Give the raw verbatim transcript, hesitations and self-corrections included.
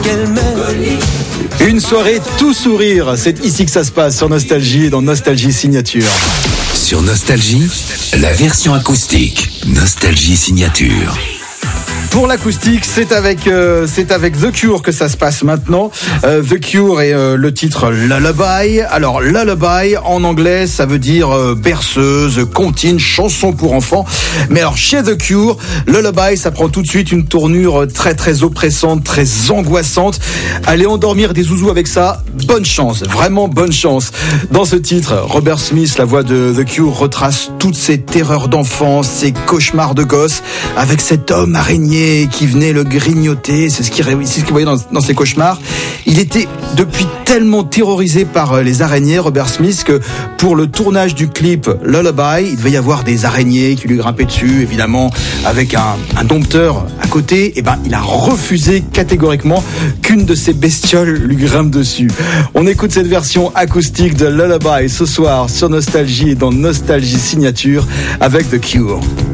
Une soirée tout sourire, c'est ici que ça se passe sur Nostalgie et dans Nostalgie Signature. Sur Nostalgie, la version acoustique, Nostalgie Signature. Pour l'acoustique, c'est avec euh, c'est avec The Cure que ça se passe maintenant. Euh, The Cure et euh, le titre Lullaby. Alors Lullaby en anglais, ça veut dire euh, berceuse, comptine, chanson pour enfants. Mais alors chez The Cure, Lullaby, ça prend tout de suite une tournure très très oppressante, très angoissante. Allez endormir des zouzous avec ça, bonne chance, vraiment bonne chance. Dans ce titre, Robert Smith, la voix de The Cure, retrace toutes ses terreurs d'enfance, ses cauchemars de gosse, avec cet homme araignée qui venait le grignoter, c'est ce qu'il, c'est ce qu'il voyait dans, dans ses cauchemars. Il était depuis tellement terrorisé par les araignées, Robert Smith, que pour le tournage du clip Lullaby, il devait y avoir des araignées qui lui grimpaient dessus, évidemment, avec un, un dompteur à côté. Et ben, il a refusé catégoriquement qu'une de ces bestioles lui grimpe dessus. On écoute cette version acoustique de Lullaby ce soir sur Nostalgie et dans Nostalgie Signature avec The Cure.